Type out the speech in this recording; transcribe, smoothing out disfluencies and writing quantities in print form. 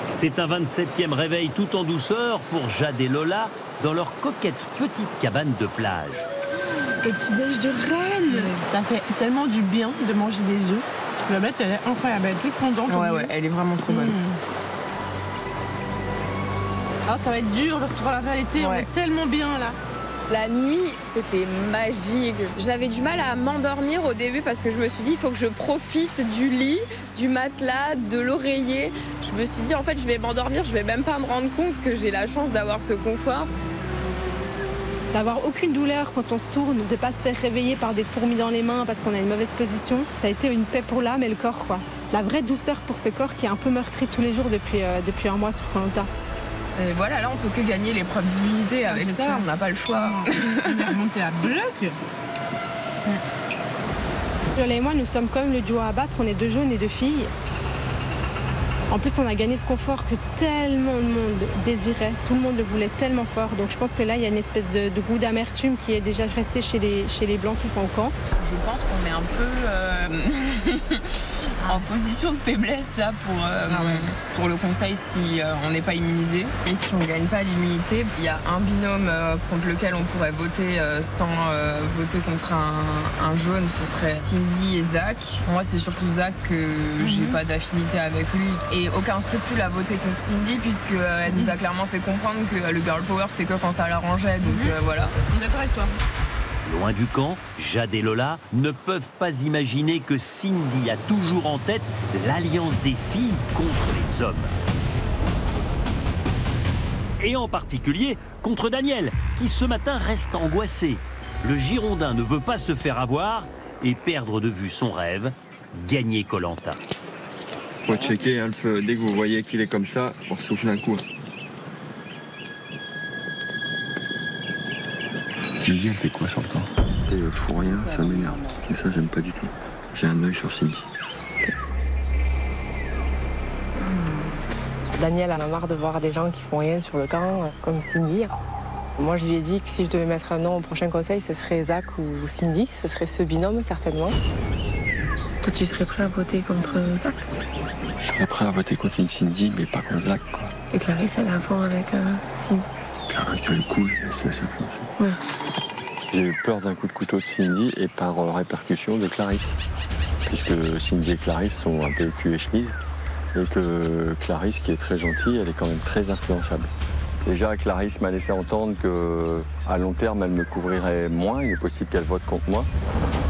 C'est un 27e réveil tout en douceur pour Jade et Lola dans leur coquette petite cabane de plage. Des petits déj de reine. Ça fait tellement du bien de manger des œufs. La bête, elle est incroyable, elle est toute fondante. Ouais, elle est vraiment trop bonne. Ah, ça va être dur de retrouver la réalité, on est tellement bien là. La nuit, c'était magique. J'avais du mal à m'endormir au début parce que je me suis dit, il faut que je profite du lit, du matelas, de l'oreiller. Je me suis dit, en fait, je vais m'endormir, je vais même pas me rendre compte que j'ai la chance d'avoir ce confort. D'avoir aucune douleur quand on se tourne, de ne pas se faire réveiller par des fourmis dans les mains parce qu'on a une mauvaise position, ça a été une paix pour l'âme et le corps, quoi. La vraie douceur pour ce corps qui est un peu meurtri tous les jours depuis un mois sur Koh-Lanta. Et voilà, là on peut que gagner l'épreuve d'immunité avec ça, on n'a pas le choix. On est remonté à bloc. Lola et moi, nous sommes quand même le duo à battre, on est 2 jeunes et 2 filles. En plus, on a gagné ce confort que tellement de monde désirait. Tout le monde le voulait tellement fort. Donc je pense que là, il y a une espèce de goût d'amertume qui est déjà resté chez les Blancs qui sont au camp. Je pense qu'on est un peu en position de faiblesse là pour le conseil si on n'est pas immunisé. Et si on ne gagne pas l'immunité, il y a un binôme contre lequel on pourrait voter sans voter contre un jaune, ce serait Cindy et Zach. Moi, c'est surtout Zach que j'ai pas d'affinité avec lui. Et aucun scrupule à voter contre Cindy puisqu'elle nous a clairement fait comprendre que le girl power c'était que quand ça l'arrangeait. Donc voilà. Je suis d'accord avec toi. Loin du camp, Jade et Lola ne peuvent pas imaginer que Cindy a toujours en tête l'alliance des filles contre les hommes. Et en particulier contre Daniel, qui ce matin reste angoissé. Le Girondin ne veut pas se faire avoir et perdre de vue son rêve, gagner Koh-Lanta. Faut checker hein, le feu. Dès que vous voyez qu'il est comme ça, on souffle un coup. Cindy, elle fait quoi sur le camp? Elle fout rien, ça m'énerve. Et ça, j'aime pas du tout. J'ai un œil sur Cindy. Daniel en a marre de voir des gens qui font rien sur le camp, comme Cindy. Moi, je lui ai dit que si je devais mettre un nom au prochain conseil, ce serait Zach ou Cindy. Ce serait ce binôme, certainement. Toi, tu serais prêt à voter contre Zach? Je serais prêt à voter contre une Cindy, mais pas contre Zach, quoi. Et Clarisse, elle a un fond avec Cindy. Clarisse, elle est cool, elle se laisse influencer. Ouais. J'ai eu peur d'un coup de couteau de Cindy et par répercussion de Clarisse. Puisque Cindy et Clarisse sont un peu cul et chemise. Et que Clarisse, qui est très gentille, elle est quand même très influençable. Déjà, Clarisse m'a laissé entendre qu'à long terme, elle me couvrirait moins. Il est possible qu'elle vote contre moi.